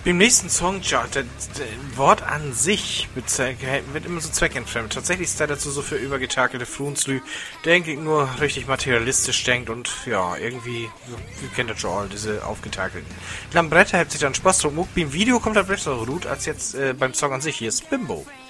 Beim nächsten Song, ja, das Wort an sich wird immer so zweckentfremd. Tatsächlich ist er dazu so für übergetakelte Frunzlü, der eigentlich nur richtig materialistisch denkt und ja, irgendwie, wir kennen das schon all, diese aufgetakelten. Lambretta hält sich dann Spaß drum. Beim Video kommt er besser gut als jetzt beim Song an sich. Hier ist Bimbo.